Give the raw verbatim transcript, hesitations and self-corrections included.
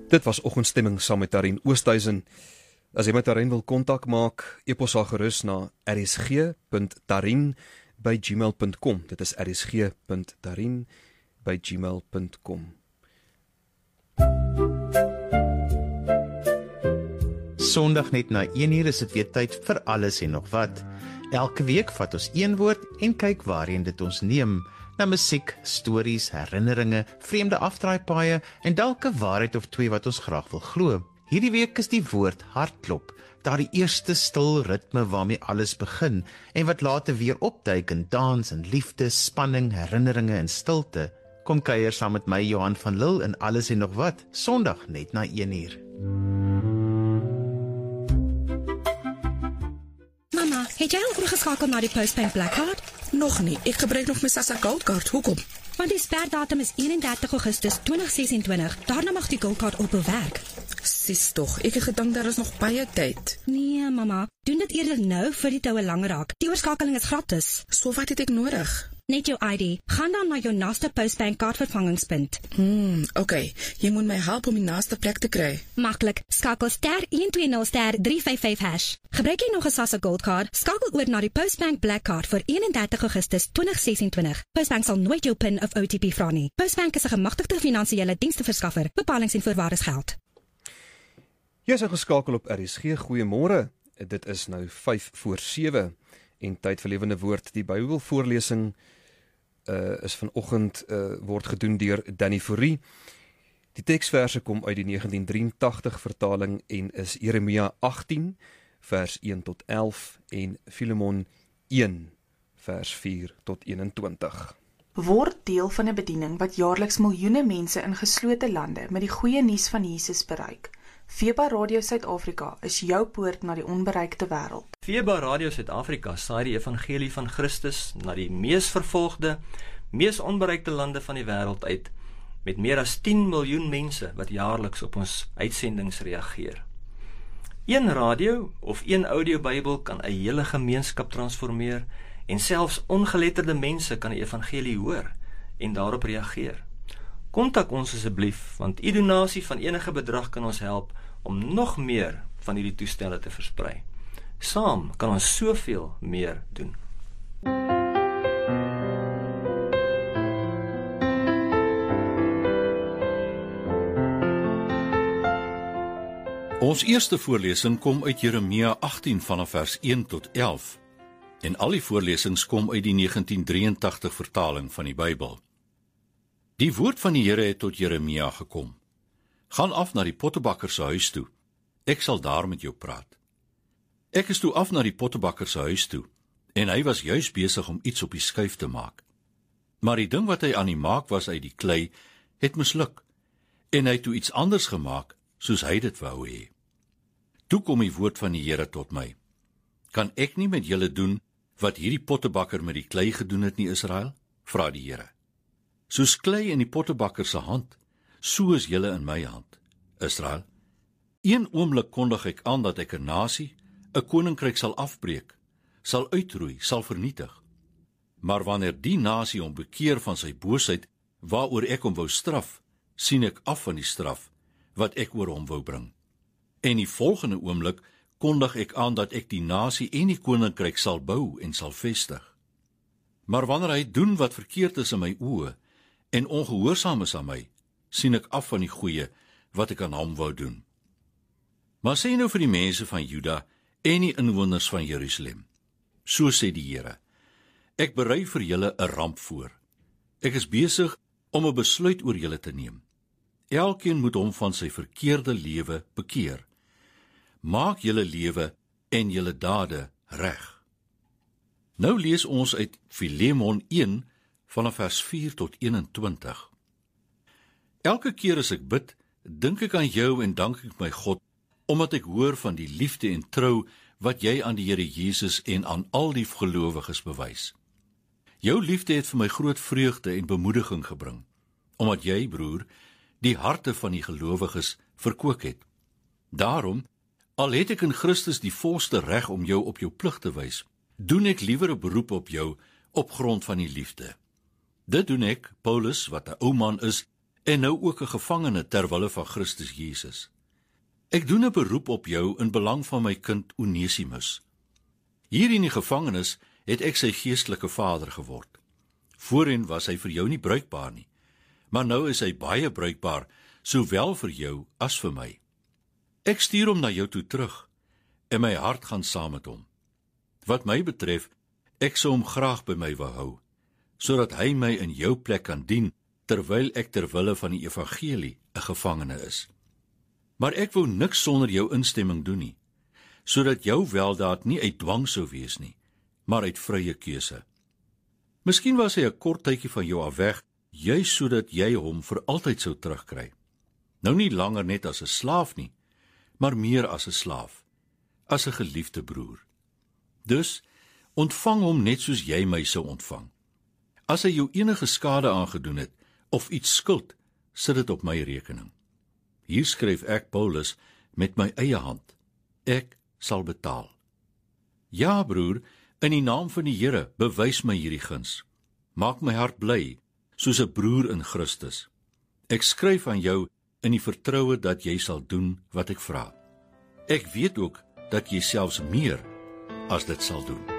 Dit was oggendstemming saam met Tarien Oosthuizen. As jy met Tarien wil kontak maak, e-pos haar gerus na r s g punt tarien by gmail punt com. Dit is r s g punt tarien by gmail punt com. Sondag net na een uur is dit weer tyd vir alles en nog wat. Elke week vat ons een woord en kyk waarheen dit ons neem. Na musiek, stories, herinneringe, vreemde afdraaipaaie en dalk 'n waarheid of twee wat ons graag wil glo. Hierdie week is die woord hartklop, daardie eerste stil ritme waarmee alles begin en wat later weer opduik in dans en liefde, spanning, herinneringe en stilte. Kom kuier saam met my Johan van Lille in alles en nog wat, Sondag net na een uur. Mama, het jy al oorgeskakel na die Postbank Black Card? Nog nie, ek gebruik nog my Sassa Goldcard, hoekom? Want die sperdatum is eenendertig Augustus tweeduisend sesentwintig, daarna mag die Goldcard ophou werk. Sis tog, ek het gedink daar is nog baie tyd. Nee, mama, doen dit eerder nou vir die toue lang raak. Die oorskakeling is gratis. So wat het ek nodig? Net jou I D. Gaan dan na jou naaste Postbank kaartvervangingspunt. Hmm, oké, okay. Jy moet my help om die naaste plek te kry. Maklik, skakel ster een twee nul ster drie vyf vyf hash. Gebruik jy nog 'n Sassa Goldcard, skakel oor na die Postbank Black Card vir eenendertig Augustus tweeduisend sesentwintig. Postbank sal nooit jou PIN of O T P vra nie. Postbank is 'n gemagtigde finansiële diensteverskaffer. Bepalings en voorwaardes geld. Jy is geskakel op R S G. Goeiemôre. Dit is nou vyf voor sewe en tyd vir lewende woord. Die Bybelvoorlesing uh, is vanoggend uh, word gedoen deur Danny Fourie. Die teksverse kom uit die negentien drieëntagtig vertaling en is Jeremia agtien vers een tot elf en Filemon een vers vier tot eenentwintig. Word deel van 'n bediening wat jaarliks miljoene mense in geslote lande met die goeie nuus van Jesus bereik. V B A Radio Suid-Afrika is jou poort na die onbereikte wêreld. V B A Radio Suid-Afrika saai die evangelie van Christus na die mees vervolgde, mees onbereikte lande van die wêreld uit, met meer as tien miljoen mense wat jaarliks op ons uitsendings reageer. Een radio of een audiobybel kan 'n hele gemeenskap transformeer en selfs ongeletterde mense kan die evangelie hoor en daarop reageer. Kontak ons asseblief, want u donasie van enige bedrag kan ons help om nog meer van hierdie toestelle te versprei. Saam kan ons soveel meer doen. Ons eerste voorlesing kom uit Jeremia agtien vanaf vers een tot elf en al die voorlesings kom uit die negentien drieëntagtig vertaling van die Bybel. Die woord van die Here het tot Jeremia gekom. Gaan af na die pottebakker se huis toe. Ek sal daar met jou praat. Ek is toe af na die pottebakker se huis toe en hy was juis besig om iets op die skuif te maak. Maar die ding wat hy aan die maak was uit die klei het misluk en hy het toe iets anders gemaak soos hy dit wou hê. Toe kom die woord van die Here tot my. Kan ek nie met julle doen wat hierdie pottebakker met die klei gedoen het nie, Israel? Vra die Here. Soos klei in die pottebakker se hand, so is julle in my hand, Israel. Een oomblik kondig ek aan dat ek 'n nasie, 'n koninkryk sal afbreek, sal uitroei, sal vernietig. Maar wanneer die nasie hom bekeer van sy boosheid, waaroor ek hom wou straf, sien ek af van die straf wat ek oor hom wou bring. En die volgende oomblik kondig ek aan dat ek die nasie en die koninkryk sal bou en sal vestig. Maar wanneer hy doen wat verkeerd is in my oë en ongehoorsaam is aan my, sien ek af van die goeie wat ek aan hom wou doen. Maar sê nou vir die mense van Juda en die inwoners van Jerusalem, so sê die Here, ek berei vir julle 'n ramp voor. Ek is besig om 'n besluit oor julle te neem. Elkeen moet hom van sy verkeerde lewe bekeer. Maak julle lewe en julle dade reg. Nou lees ons uit Filemon een vanaf vers vier tot eenentwintig. Elke keer as ek bid, dink ek aan jou en dank ek my God, omdat ek hoor van die liefde en trou wat jy aan die Here Jesus en aan al die gelowiges bewys. Jou liefde het vir my groot vreugde en bemoediging gebring, omdat jy, broer, die harte van die gelowiges verkoop het. Daarom, al het ek in Christus die volste reg om jou op jou plig te wys, doen ek liewer 'n beroep op jou op grond van die liefde. Dit doen ek, Paulus, wat 'n ou man is, en nou ook 'n gevangene ter wille van Christus Jesus. Ek doen 'n beroep op jou in belang van my kind Onesimus. Hier in die gevangenis het ek sy geestelike vader geword. Voorheen was hy vir jou nie bruikbaar nie, maar nou is hy baie bruikbaar, sowel vir jou as vir my. Ek stuur hom na jou toe terug, en my hart gaan saam met hom. Wat my betref, ek sou hom graag by my wou hou, sodat hy my in jou plek kan dien, terwyl ek ter wille van die evangelie 'n gevangene is. Maar ek wou niks sonder jou instemming doen nie, sodat jou weldaad nie uit dwang sou wees nie, maar uit vrye keuse. Miskien was hy 'n kort tydjie van jou af weg, juis sodat jy hom vir altyd sou terugkry. Nou nie langer net as 'n slaaf nie, maar meer as 'n slaaf, as 'n geliefde broer. Dus, ontvang hom net soos jy my sou ontvang. As hy jou enige skade aangedoen het, of iets skuld, sit dit op my rekening. Hier skryf ek, Paulus, met my eie hand. Ek sal betaal. Ja, broer, in die naam van die Here, bewys my hierdie guns. Maak my hart bly, soos 'n broer in Christus. Ek skryf aan jou in die vertroue dat jy sal doen wat ek vra. Ek weet ook dat jy selfs meer as dit sal doen.